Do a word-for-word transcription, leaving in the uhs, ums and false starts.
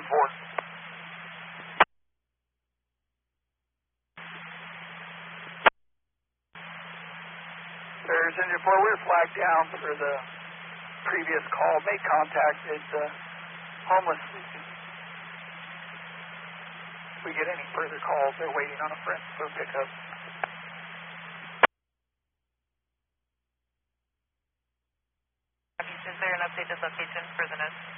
four. There's engine four. We're flagged down for the previous call. Made contact. It's uh, homeless. If we get any further calls, they're waiting on a friend for pickup. Is there an updated location for the nest?